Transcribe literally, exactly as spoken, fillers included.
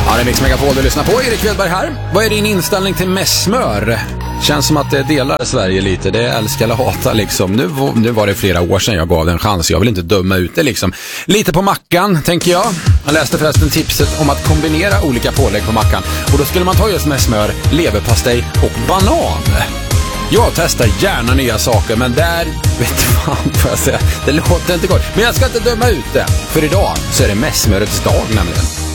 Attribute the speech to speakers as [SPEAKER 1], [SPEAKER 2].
[SPEAKER 1] Ja, det är Mix Megapol du lyssnar på. Erik Wedberg här. Vad är din inställning till mässmör? Känns som att det delar Sverige lite. Det är älskar eller hata liksom. Nu, nu var det flera år sedan jag gav den en chans. Jag vill inte döma ut det liksom. Lite på mackan, tänker jag. Jag läste förresten tipset om att kombinera olika pålägg på mackan. Och då skulle man ta just med smör, leverpastej och banan. Jag testar gärna nya saker, men där vet du fan vad jag säger. Det låter inte gott. Men jag ska inte döma ut det. För idag så är det mässmörets dag nämligen.